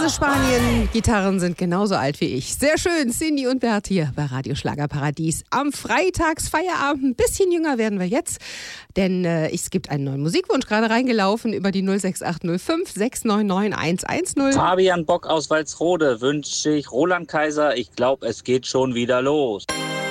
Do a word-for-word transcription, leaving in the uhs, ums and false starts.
Hause Spanien. Gitarren sind genauso alt wie ich. Sehr schön, Cindy und Bert hier bei Radio Schlagerparadies. Am Freitagsfeierabend, ein bisschen jünger werden wir jetzt, denn äh, es gibt einen neuen Musikwunsch gerade reingelaufen über die null sechs acht null fünf sechs neun neun eins eins null. Fabian Bock aus Walsrode wünsche ich Roland Kaiser. Ich glaube, es geht schon wieder los.